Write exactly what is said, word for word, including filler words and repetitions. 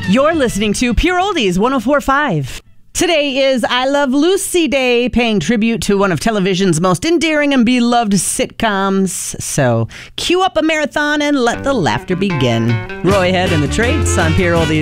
You're listening to Pure Oldies one oh four point five. Today is I Love Lucy Day, paying tribute to one of television's most endearing and beloved sitcoms. So cue up a marathon and let the laughter begin. Roy Head and the Traits on Pure Oldies.